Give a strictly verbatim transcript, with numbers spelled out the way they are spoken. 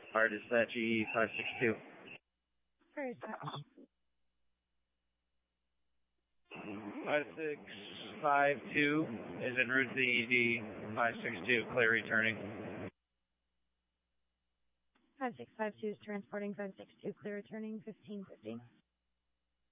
Our dispatch E five six two. Very dispatch. five six five two is en route to the E D five six two, clear returning. five six five two is transporting five six two, clear returning fifteen fifty.